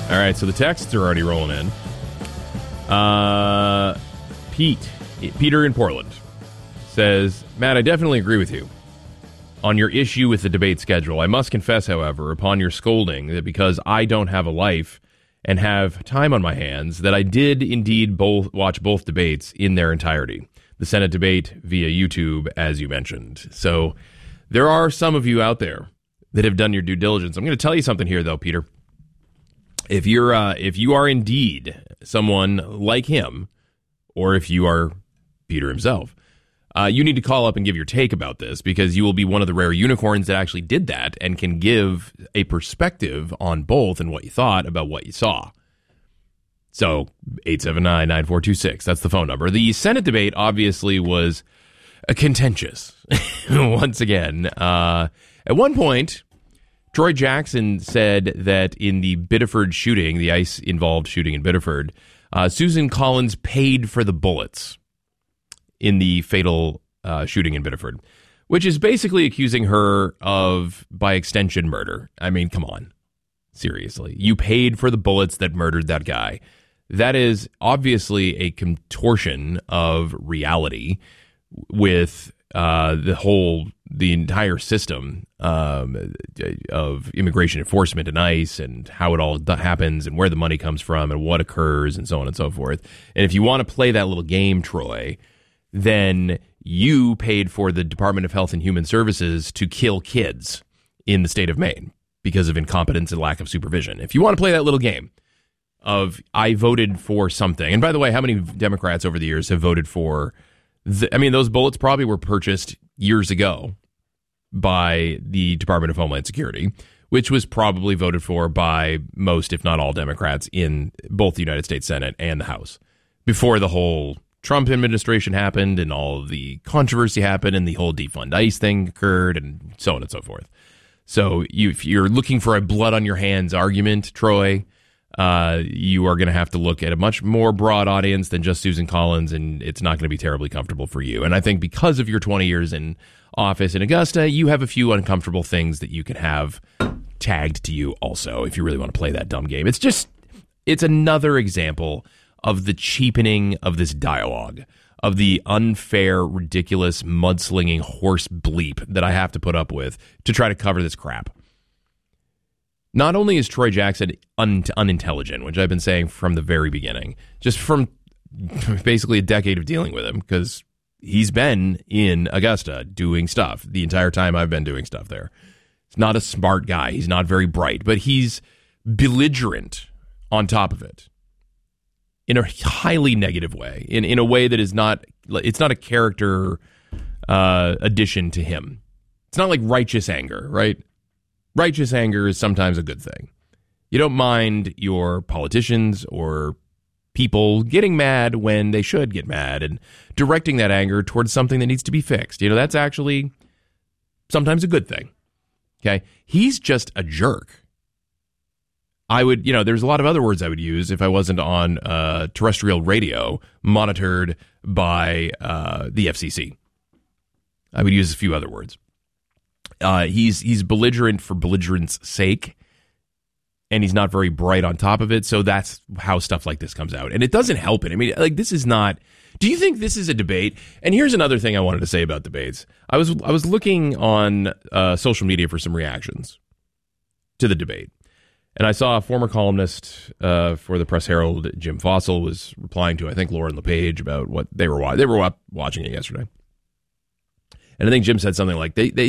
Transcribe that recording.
All right, so the texts are already rolling in. Peter in Portland says, Matt, I definitely agree with you on your issue with the debate schedule. I must confess, however, upon your scolding, that because I don't have a life and have time on my hands, that I did indeed watch both debates in their entirety. The Senate debate via YouTube, as you mentioned. So there are some of you out there that have done your due diligence. I'm going to tell you something here, though, Peter. If you are indeed someone like him, or if you are Peter himself, you need to call up and give your take about this, because you will be one of the rare unicorns that actually did that and can give a perspective on both and what you thought about what you saw. So 879-9426, that's the phone number. The Senate debate obviously was contentious once again. At one point, Troy Jackson said that in the Biddeford shooting, the ICE-involved shooting in Biddeford, Susan Collins paid for the bullets in the fatal shooting in Biddeford, which is basically accusing her of, by extension, murder. I mean, come on. Seriously. You paid for the bullets that murdered that guy. That is obviously a contortion of reality with the entire system of immigration enforcement and ICE and how it all happens and where the money comes from and what occurs and so on and so forth. And if you want to play that little game, Troy, then you paid for the Department of Health and Human Services to kill kids in the state of Maine because of incompetence and lack of supervision. If you want to play that little game of I voted for something, and by the way, how many Democrats over the years have voted for those bullets probably were purchased years ago by the Department of Homeland Security, which was probably voted for by most, if not all, Democrats in both the United States Senate and the House before the whole Trump administration happened and all of the controversy happened and the whole defund ICE thing occurred and so on and so forth. So if you're looking for a blood on your hands argument, Troy, you are going to have to look at a much more broad audience than just Susan Collins, and it's not going to be terribly comfortable for you. And I think because of your 20 years in office in Augusta, you have a few uncomfortable things that you can have tagged to you also if you really want to play that dumb game. It's another example of the cheapening of this dialogue, of the unfair, ridiculous, mudslinging horse bleep that I have to put up with to try to cover this crap. Not only is Troy Jackson unintelligent, which I've been saying from the very beginning, just from basically a decade of dealing with him, because he's been in Augusta doing stuff the entire time I've been doing stuff there. He's not a smart guy. He's not very bright, but he's belligerent on top of it in a highly negative way, in a way that is not, it's not a character addition to him. It's not like righteous anger, right? Righteous anger is sometimes a good thing. You don't mind your politicians or people getting mad when they should get mad and directing that anger towards something that needs to be fixed. That's actually sometimes a good thing. Okay? He's just a jerk. There's a lot of other words I would use if I wasn't on terrestrial radio monitored by the FCC. I would use a few other words. He's belligerent for belligerent's sake, and he's not very bright on top of it, so that's how stuff like this comes out. And it doesn't help it. I mean, this is not... Do you think this is a debate? And here's another thing I wanted to say about debates. I was looking on social media for some reactions to the debate, and I saw a former columnist for the Press Herald, Jim Fossil, was replying to, I think, Lauren LePage about what they were watching it yesterday. And I think Jim said something like, they